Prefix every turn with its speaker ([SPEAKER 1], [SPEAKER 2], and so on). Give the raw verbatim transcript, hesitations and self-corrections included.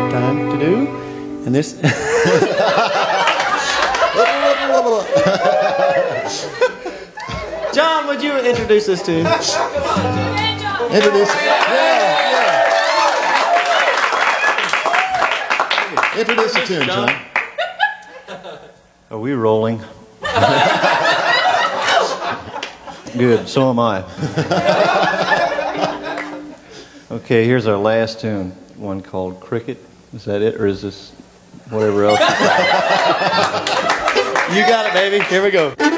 [SPEAKER 1] time to do. And this. John, would you introduce this tune?
[SPEAKER 2] Introduce it. Yeah, yeah. Introduce the tune, John.
[SPEAKER 1] Are we rolling? Good, so am I. Okay, here's our last tune, one called Cricket. Is that it, or is this whatever else? You got it, baby. Here we go.